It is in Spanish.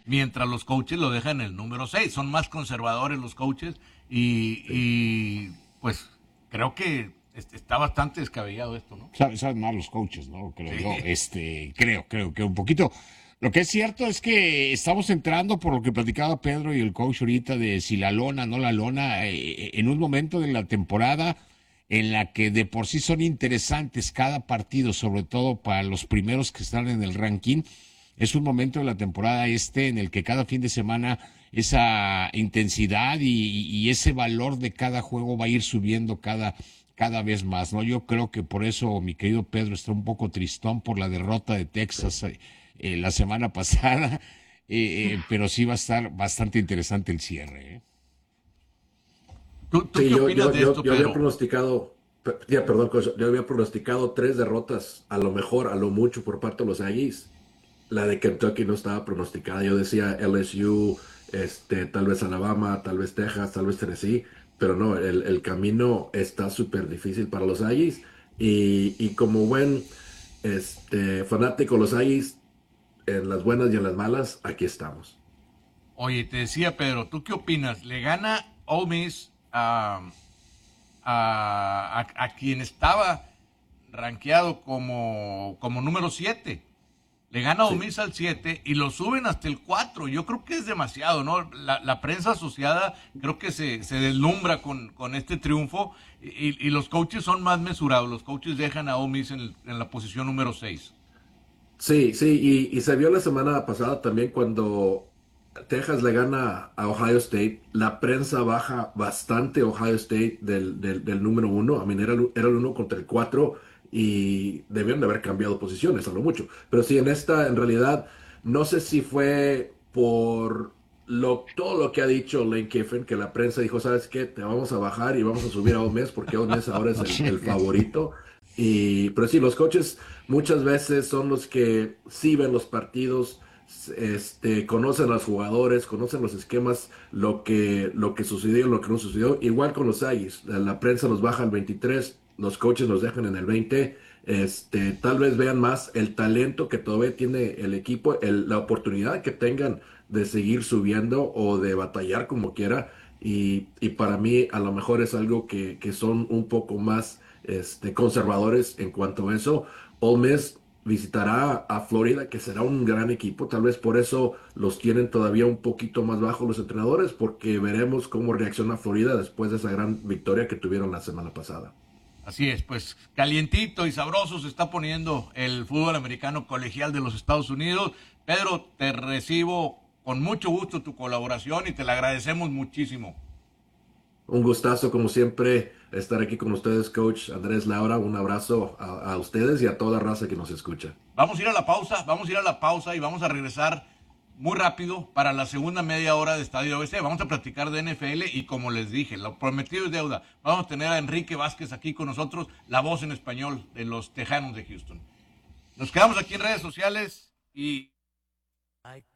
mientras los coaches lo dejan en el número 6. Son más conservadores los coaches y pues creo que está bastante descabellado esto, ¿no? Saben más los coaches, ¿no? Creo yo. Sí. Creo que un poquito. Lo que es cierto es que estamos entrando, por lo que platicaba Pedro y el coach ahorita, de si la lona, no la lona, en un momento de la temporada en la que de por sí son interesantes cada partido, sobre todo para los primeros que están en el ranking. Es un momento de la temporada en el que cada fin de semana esa intensidad y ese valor de cada juego va a ir subiendo cada vez más, ¿no? Yo creo que por eso mi querido Pedro está un poco tristón por la derrota de Texas la semana pasada, pero sí va a estar bastante interesante el cierre, ¿eh? ¿Tú Sí, qué opinas de esto, yo había Pedro? pronosticado, ya, perdón, coach, yo había pronosticado 3 derrotas, a lo mejor, a lo mucho por parte de los Aggies. La de Kentucky no estaba pronosticada. Yo decía LSU, tal vez Alabama, tal vez Texas, tal vez Tennessee, pero no, el camino está súper difícil para los Aggies. Y como buen fanático de los Aggies, en las buenas y en las malas, aquí estamos. Oye, te decía Pedro, ¿tú qué opinas? ¿Le gana Ole Miss a quien estaba rankeado como número 7? Le gana Ole Sí. Miss al 7 y lo suben hasta el 4. Yo creo que es demasiado, ¿no? La prensa asociada creo que se deslumbra con este triunfo y los coaches son más mesurados. Los coaches dejan a Ole Miss en la posición número 6. Sí, sí, y se vio la semana pasada también cuando Texas le gana a Ohio State, la prensa baja bastante Ohio State del número uno. A mí era el uno contra el cuatro y debieron de haber cambiado posiciones a lo mucho. Pero sí, en esta, en realidad, no sé si fue por todo lo que ha dicho Lane Kiffin, que la prensa dijo, ¿sabes qué? Te vamos a bajar y vamos a subir a Ole Miss porque Ole Miss ahora es el favorito. Pero sí, los coaches muchas veces son los que sí ven los partidos, conocen a los jugadores, conocen los esquemas, lo que sucedió, lo que no sucedió. Igual con los Aggies, la prensa los baja al 23, los coaches los dejan en el 20. Tal vez vean más el talento que todavía tiene el equipo, la oportunidad que tengan de seguir subiendo o de batallar como quiera. Y para mí a lo mejor es algo que son un poco más conservadores en cuanto a eso. Ole Miss visitará a Florida, que será un gran equipo. Tal vez por eso los tienen todavía un poquito más bajo los entrenadores, porque veremos cómo reacciona Florida después de esa gran victoria que tuvieron la semana pasada. Así es, pues calientito y sabroso se está poniendo el fútbol americano colegial de los Estados Unidos. Pedro, te recibo con mucho gusto tu colaboración y te la agradecemos muchísimo. Un gustazo, como siempre, estar aquí con ustedes, coach Andrés Laura. Un abrazo a ustedes y a toda raza que nos escucha. Vamos a ir a la pausa, vamos a ir a la pausa y vamos a regresar muy rápido para la segunda media hora de Estadio ABC. Vamos a platicar de NFL y como les dije, lo prometido es deuda. Vamos a tener a Enrique Vázquez aquí con nosotros, la voz en español de los Tejanos de Houston. Nos quedamos aquí en redes sociales y